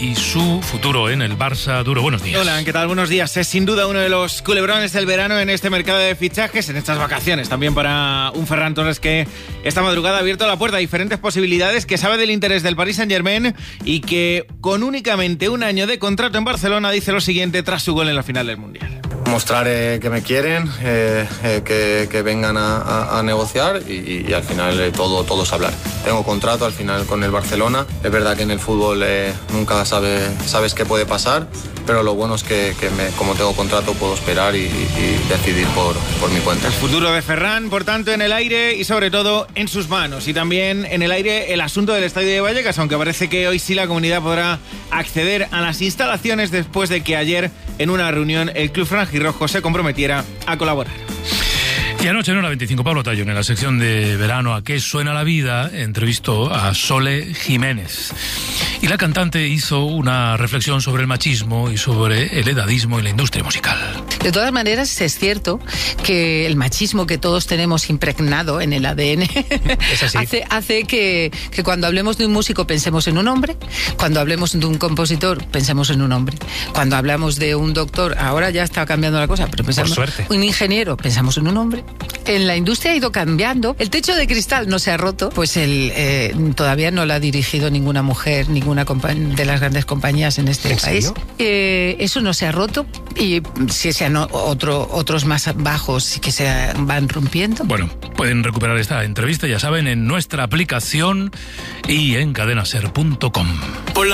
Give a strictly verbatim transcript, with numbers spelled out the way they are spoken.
y su futuro en el Barça. Duro, buenos días. Hola, ¿qué tal? Buenos días. Es sin duda uno de los culebrones del verano en este mercado de fichajes, en estas vacaciones. También para un Ferran Torres que esta madrugada ha abierto la puerta a diferentes posibilidades, que sabe del interés del Paris Saint-Germain y que con únicamente un año de contrato en Barcelona dice lo siguiente tras su gol en la final del Mundial. Mostrar eh, que me quieren, eh, eh, que, que vengan a, a, a negociar y, y al final eh, todo, todo es hablar. Tengo contrato al final con el Barcelona. Es verdad que en el fútbol eh, nunca sabe, sabes qué puede pasar, pero lo bueno es que, que me, como tengo contrato puedo esperar y, y decidir por, por mi cuenta. El futuro de Ferran, por tanto, en el aire y sobre todo en sus manos. Y también en el aire el asunto del Estadio de Vallecas, aunque parece que hoy sí la comunidad podrá acceder a las instalaciones después de que ayer en una reunión el club franjirrojo se comprometiera a colaborar. Y anoche en hora veinticinco, Pablo Tallón, en la sección de verano ¿A qué suena la vida?, entrevistó a Sole Jiménez. Y la cantante hizo una reflexión sobre el machismo y sobre el edadismo en la industria musical. De todas maneras, es cierto que el machismo que todos tenemos impregnado en el A D N ¿Es así? hace, hace que, que cuando hablemos de un músico pensemos en un hombre, cuando hablemos de un compositor pensemos en un hombre, cuando hablamos de un doctor, ahora ya está cambiando la cosa, pero pensamos Por suerte. un ingeniero, pensamos en un hombre. En la industria ha ido cambiando. El techo de cristal no se ha roto, pues el, eh, todavía no lo ha dirigido ninguna mujer, ninguna compa- de las grandes compañías en este ¿En país. serio? Eh, eso no se ha roto y si sean otro, otros más bajos que se van rompiendo. Bueno, pueden recuperar esta entrevista, ya saben, en nuestra aplicación y en cadenaser punto com.